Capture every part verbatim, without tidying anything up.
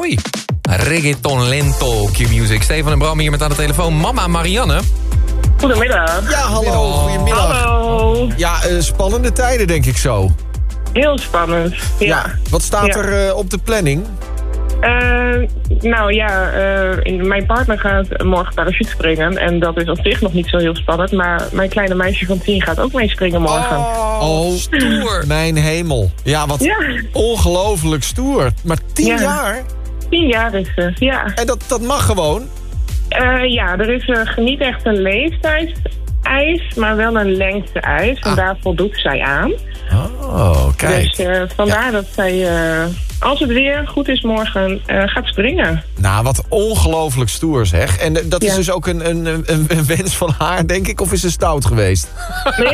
Hoi. Reggaeton lento, Q-Music. Stefan en Bram hier met aan de telefoon. Mama Marianne. Goedemiddag. Ja, hallo. Goedemiddag. Hallo. Ja, uh, spannende tijden denk ik zo. Heel spannend. Ja. Ja. Wat staat Ja. er uh, op de planning? Uh, nou ja, uh, mijn partner gaat morgen parachute springen. En dat is op zich nog niet zo heel spannend. Maar mijn kleine meisje van tien gaat ook mee springen morgen. Oh, oh stoer. Mijn hemel. Ja, wat Ja. ongelooflijk stoer. Maar tien Ja. jaar? Tien jaar is ze, ja. En dat, dat mag gewoon? Uh, ja, er is uh, niet echt een leeftijdseis, maar wel een lengte-eis. En Ah. daar voldoet zij aan. Oh, kijk. Dus uh, vandaar dat zij, uh, als het weer goed is morgen, uh, gaat springen. Nou, wat ongelooflijk stoer zeg. En uh, dat is Ja. dus ook een, een, een, een wens van haar, denk ik? Of is ze stout geweest? Nee,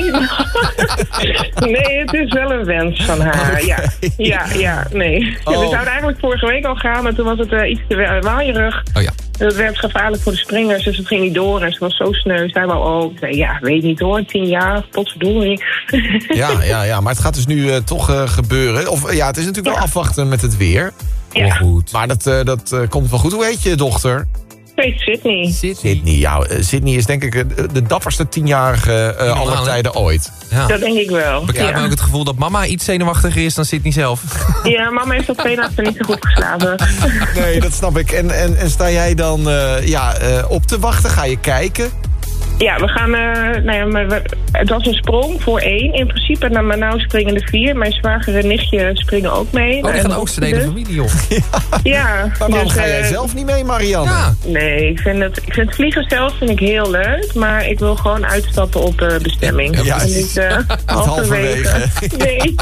nee, het is wel een wens van haar. Okay. Ja, ja, ja, nee. Oh. We zouden eigenlijk vorige week al gaan, maar toen was het uh, iets te wa- waaierig. Oh ja. En dat werd gevaarlijk voor de springers, dus het ging niet door. En ze was zo sneu. Zij wou ook. Ik zei, ja, weet niet hoor, tien jaar, potverdorie. Ja, ja, ja, maar het gaat dus nu uh, toch uh, gebeuren. Of uh, ja, het is natuurlijk Ja. wel afwachten met het weer. Ja, goed. Maar dat, uh, dat uh, komt wel goed. Hoe heet je dochter? weet Sydney. Sydney. Ja, uh, Sydney is denk ik uh, de dapperste tienjarige uh, aller hè? tijden ooit. Ja. Dat denk ik wel. Bekrijg me Ja. ook het gevoel dat mama iets zenuwachtiger is dan Sydney zelf. Ja, mama heeft op twee nachten niet zo goed geslapen. Nee, dat snap ik. En, en, en sta jij dan uh, ja, uh, op te wachten? Ga je kijken? Ja, we gaan... Uh, nou ja, maar we, het was een sprong voor één. In principe, nou, maar nou springen de vier. Mijn zwager en nichtje springen ook mee. Oh, die En gaan ook zijn hele dus- familie op. Ja. Maar waarom dus, ga jij eh, zelf niet mee, Marianne? Ja. Nee, ik vind, het, ik vind het vliegen zelf vind ik heel leuk. Maar ik wil gewoon uitstappen op uh, bestemming. Ja, En niet uh, halverwege. halverwege. Nee.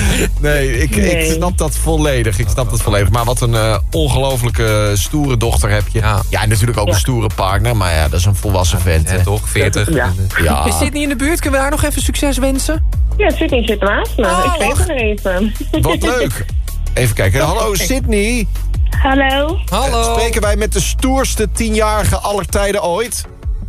Nee, ik, Nee. ik snap dat volledig. Ik snap dat volledig. Maar wat een uh, ongelooflijke stoere dochter heb je. Ja. Ja, en natuurlijk ook Ja. een stoere partner. Maar ja, dat is een volwassen vent. Ja, hè. toch? veertig. Ja. Ja. Is Sydney in de buurt? Kunnen we haar nog even succes wensen? Ja, Sydney zit naast me. Oh, ik weet wacht. het er even. Wat leuk. Even kijken. Hallo Sydney. Hallo. Hallo. Spreken wij met de stoerste tienjarige aller tijden ooit?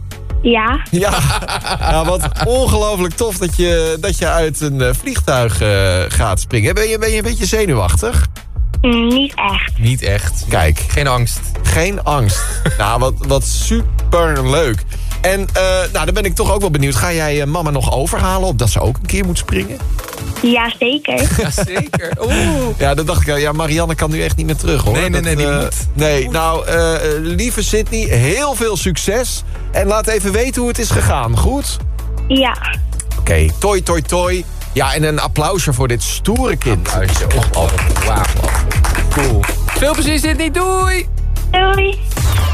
Ja. Ja, ja wat ongelooflijk tof dat je, dat je uit een uh, vliegtuig uh, gaat springen. Ben je, ben je een beetje zenuwachtig? Mm, niet echt. Niet echt. Kijk, Geen angst. geen angst. Nou, wat, wat super leuk. En uh, nou, dan ben ik toch ook wel benieuwd. Ga jij uh, mama nog overhalen op dat ze ook een keer moet springen? Ja, zeker. Jazeker. Oeh. Ja, dat dacht ik al. Ja, Marianne kan nu echt niet meer terug, hoor. Nee, nee, nee, Dat, die uh, moet. Nee, nou, uh, lieve Sydney, heel veel succes. En laat even weten hoe het is gegaan, goed? Ja. Oké, okay, toi, toi, toi. Ja, en een applausje voor dit stoere kind. Wauw. Cool. Veel plezier, Sydney. Doei.